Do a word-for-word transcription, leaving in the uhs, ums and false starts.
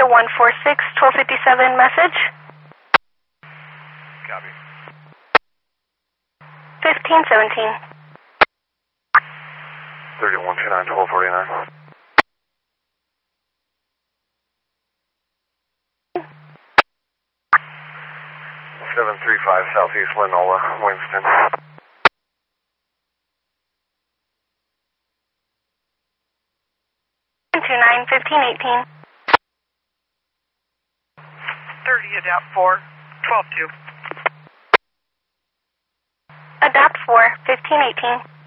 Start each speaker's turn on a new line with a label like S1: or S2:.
S1: one four six, twelve fifty-seven message.
S2: Copy.
S1: fifteen seventeen.
S2: thirty-one two nine, twelve forty-nine. seven three five Southeast Linola, Winston.
S1: two nine, fifteen eighteen.
S3: thirty, adapt four, twelve two.
S1: Adapt four, fifteen eighteen.